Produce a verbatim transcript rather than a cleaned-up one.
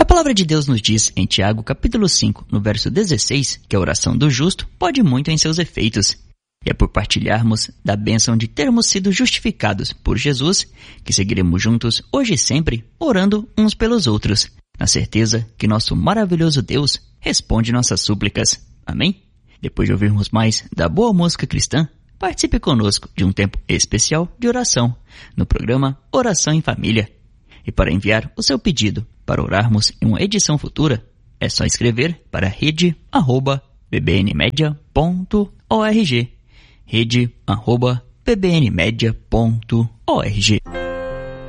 A palavra de Deus nos diz em Tiago capítulo cinco, no verso dezesseis, que a oração do justo pode muito em seus efeitos. E é por partilharmos da bênção de termos sido justificados por Jesus que seguiremos juntos hoje e sempre, orando uns pelos outros, na certeza que nosso maravilhoso Deus responde nossas súplicas. Amém? Depois de ouvirmos mais da boa música cristã, participe conosco de um tempo especial de oração no programa Oração em Família. E para enviar o seu pedido para orarmos em uma edição futura, é só escrever para rede arroba b b n media ponto org. rede arroba b b n media ponto org.